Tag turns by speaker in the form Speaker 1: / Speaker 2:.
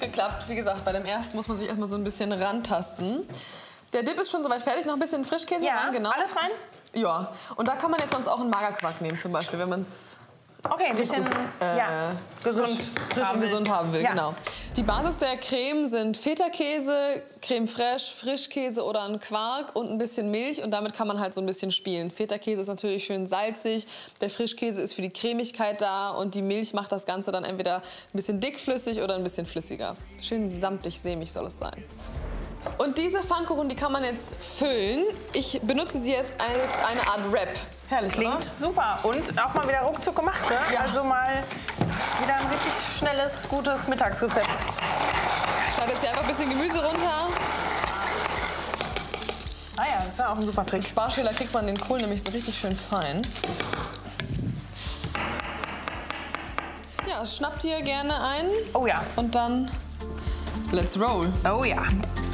Speaker 1: geklappt. Wie gesagt, bei dem ersten muss man sich erstmal so ein bisschen rantasten. Der Dip ist schon soweit fertig. Noch ein bisschen Frischkäse rein, genau.
Speaker 2: Alles rein?
Speaker 1: Ja. Und da kann man jetzt sonst auch einen Magerquark nehmen zum Beispiel, wenn man es
Speaker 2: okay, ein bisschen gesund
Speaker 1: frisch und gesund haben will. Genau. Die Basis der Creme sind Feta-Käse, Creme fraiche, Frischkäse oder ein Quark und ein bisschen Milch. Und damit kann man halt so ein bisschen spielen. Feta-Käse ist natürlich schön salzig, der Frischkäse ist für die Cremigkeit da und die Milch macht das Ganze dann entweder ein bisschen dickflüssig oder ein bisschen flüssiger. Schön samtig, sämig soll es sein. Und diese Pfannkuchen, die kann man jetzt füllen. Ich benutze sie jetzt als eine Art Wrap. Herrlich,
Speaker 2: klingt
Speaker 1: oder?
Speaker 2: super. Und auch mal wieder ruckzuck gemacht, ne?
Speaker 1: Ja.
Speaker 2: Also mal wieder ein richtig schnelles, gutes Mittagsrezept.
Speaker 1: Ich schneide jetzt hier einfach ein bisschen Gemüse runter.
Speaker 2: Ah ja, das ist ja auch ein super Trick.
Speaker 1: Mit Sparschäler kriegt man den Kohl nämlich so richtig schön fein. Ja, schnappt ihr gerne ein.
Speaker 2: Oh ja.
Speaker 1: Und dann let's roll.
Speaker 2: Oh ja.